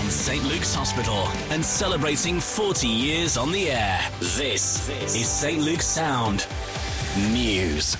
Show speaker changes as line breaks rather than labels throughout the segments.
from St. Luke's Hospital and celebrating 40 years on the air. This is St. Luke's Sound News.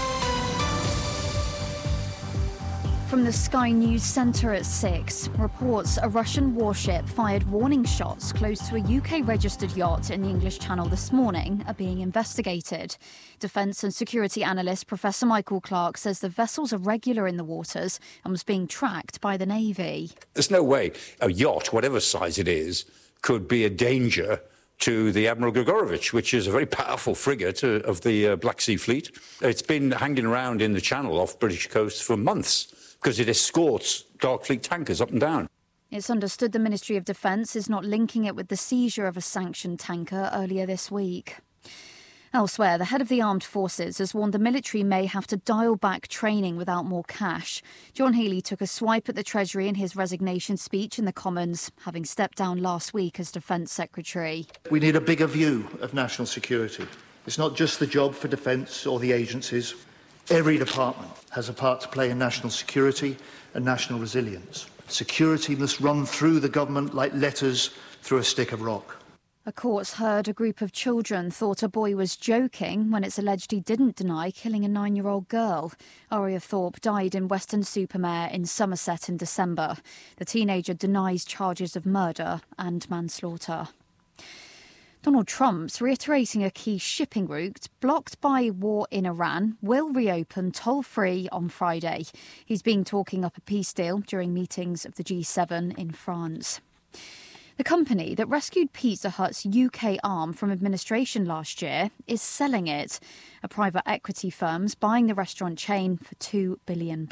From the Sky News Centre at 6, reports a Russian warship fired warning shots close to a UK-registered yacht in the English Channel this morning are being investigated. Defence and security analyst Professor Michael Clark says the vessel's irregular in the waters and was being tracked by the Navy.
There's no way a yacht, whatever size it is, could be a danger to the Admiral Grigorovich, which is a very powerful frigate of the Black Sea Fleet. It's been hanging around in the Channel off British coasts for months, because it escorts Dark Fleet tankers up and down.
It's understood the Ministry of Defence is not linking it with the seizure of a sanctioned tanker earlier this week. Elsewhere, the head of the armed forces has warned the military may have to dial back training without more cash. John Healey took a swipe at the Treasury in his resignation speech in the Commons, having stepped down last week as Defence Secretary.
We need a bigger view of national security. It's not just the job for Defence or the agencies. Every department has a part to play in national security and national resilience. Security must run through the government like letters through a stick of rock.
A court's heard a group of children thought a boy was joking when it's alleged he didn't deny killing a 9-year-old girl. Aria Thorpe died in Weston-super-Mare in Somerset in December. The teenager denies charges of murder and manslaughter. Donald Trump's reiterating a key shipping route blocked by war in Iran will reopen toll-free on Friday. He's been talking up a peace deal during meetings of the G7 in France. The company that rescued Pizza Hut's UK arm from administration last year is selling it. A private equity firm's buying the restaurant chain for £2 billion.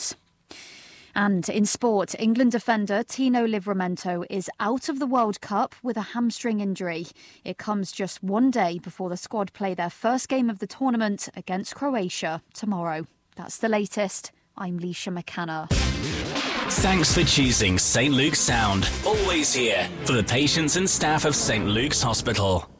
And in sport, England defender Tino Livramento is out of the World Cup with a hamstring injury. It comes just one day before the squad play their first game of the tournament against Croatia tomorrow. That's the latest. I'm Leisha McCanna.
Thanks for choosing St. Luke's Sound. Always here for the patients and staff of St. Luke's Hospital.